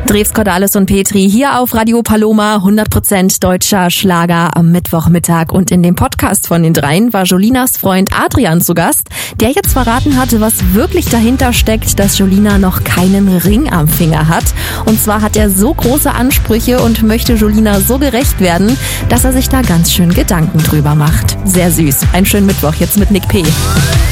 Drews, Cordalis und Petri hier auf Radio Paloma, 100% deutscher Schlager am Mittwochmittag. Und in dem Podcast von den dreien war Jolinas Freund Adrian zu Gast, der jetzt verraten hatte, was wirklich dahinter steckt, dass Jolina noch keinen Ring am Finger hat. Und zwar hat er so große Ansprüche und möchte Jolina so gerecht werden, dass er sich da ganz schön Gedanken drüber macht. Sehr süß. Einen schönen Mittwoch jetzt mit Nick P.